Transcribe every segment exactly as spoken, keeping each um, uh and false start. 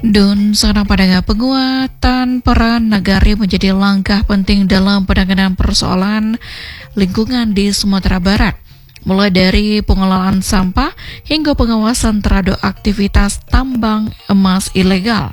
Dun sekarang pada penguatan peran nagari menjadi langkah penting dalam penanganan persoalan lingkungan di Sumatera Barat, mulai dari pengelolaan sampah hingga pengawasan terhadap aktivitas tambang emas ilegal.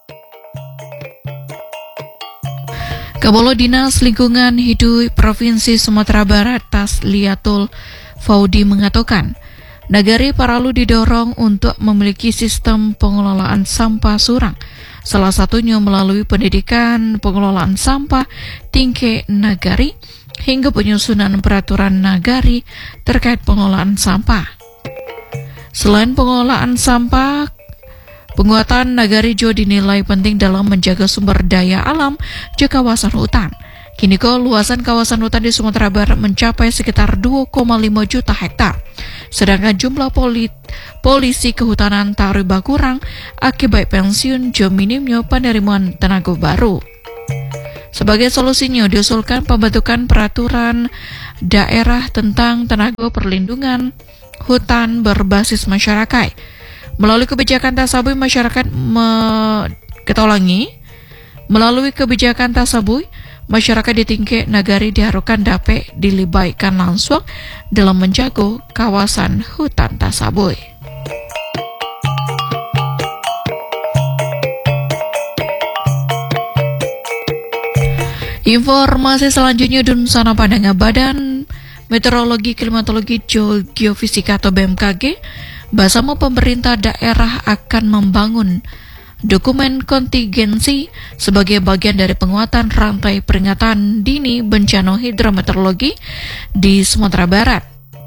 Kepala Dinas Lingkungan Hidup Provinsi Sumatera Barat Tasliatul Faudi mengatakan, Nagari perlu didorong untuk memiliki sistem pengelolaan sampah surang, salah satunya melalui pendidikan pengelolaan sampah tingkat nagari hingga penyusunan peraturan nagari terkait pengelolaan sampah. Selain pengelolaan sampah, penguatan nagari juga dinilai penting dalam menjaga sumber daya alam di kawasan hutan. Kini luasan kawasan hutan di Sumatera Barat mencapai sekitar dua koma lima juta hektar. Sedangkan jumlah polit, polisi kehutanan tak berkurang akibat pensiun juga minimnya penerimaan tenaga baru. Sebagai solusinya diusulkan pembentukan peraturan daerah tentang tenaga perlindungan hutan berbasis masyarakat. Melalui kebijakan tersebut masyarakat me, kita ulangi, melalui kebijakan tersebut masyarakat di tingkat nagari diharapkan dapat dilibatkan langsung dalam menjaga kawasan hutan tersebut. Informasi selanjutnya dun sana pandangan Badan Meteorologi, Klimatologi, Geofisika atau B M K G bersama pemerintah daerah akan membangun dokumen kontingensi sebagai bagian dari penguatan rantai peringatan dini bencana hidrometeorologi di Sumatera Barat.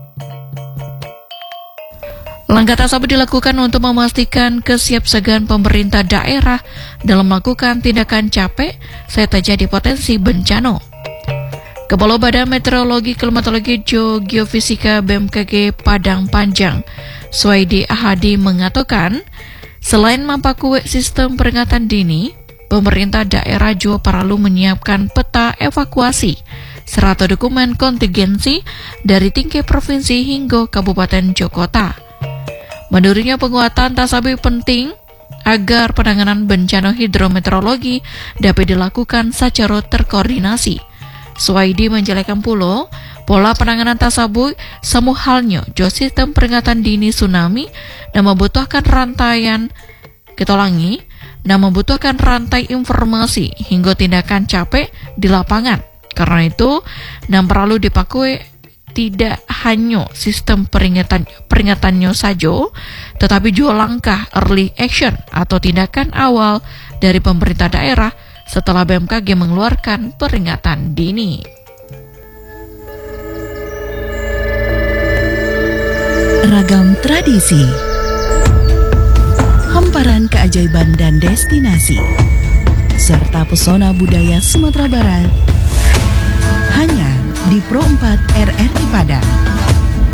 Langkah tersebut dilakukan untuk memastikan kesiapsiagaan pemerintah daerah dalam melakukan tindakan capek saat terjadi potensi bencana. Kepala Badan Meteorologi, Klimatologi, Geofisika B M K G Padang Panjang, Suwaidi Ahadi mengatakan, selain memperkuat sistem peringatan dini, pemerintah daerah juga perlu menyiapkan peta evakuasi serta dokumen kontingensi dari tingkat provinsi hingga kabupaten Jogota. Menurutnya penguatan tersebut penting agar penanganan bencana hidrometeorologi dapat dilakukan secara terkoordinasi. Suwaidi menjelaskan pula, pola penanganan tersebut sama halnya jo sistem peringatan dini tsunami dan membutuhkan rantaian kita ulangi, dan membutuhkan rantai informasi hingga tindakan capek di lapangan. Karena itu, dan perlu dipakai tidak hanya sistem peringatan peringatannya saja, tetapi juga langkah early action atau tindakan awal dari pemerintah daerah setelah B M K G mengeluarkan peringatan dini. Ragam tradisi, hamparan keajaiban dan destinasi, serta pesona budaya Sumatera Barat, hanya di Pro empat R R I Padang.